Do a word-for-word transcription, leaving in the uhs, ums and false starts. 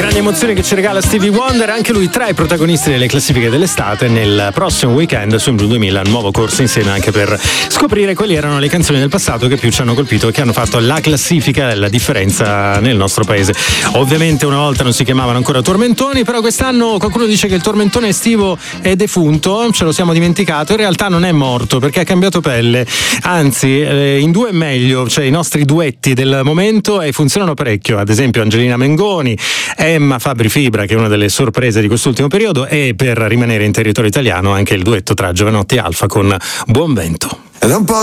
grandi emozioni che ci regala Stevie Wonder, anche lui tra i protagonisti delle classifiche dell'estate nel prossimo weekend su M Blu duemila, nuovo corso insieme anche per scoprire quali erano le canzoni del passato che più ci hanno colpito e che hanno fatto la classifica, la differenza nel nostro paese. Ovviamente una volta non si chiamavano ancora tormentoni, però quest'anno qualcuno dice che il tormentone estivo è defunto, ce lo siamo dimenticato, in realtà non è morto perché ha cambiato pelle, anzi eh, in due è meglio, cioè i nostri duetti del momento e funzionano parecchio, ad esempio Angelina Mengoni, Emma Fabri Fibra, che è una delle sorprese di quest'ultimo periodo, e per rimanere in territorio italiano anche il duetto tra Giovanotti e Alfa con Buon Vento. Ed è un po'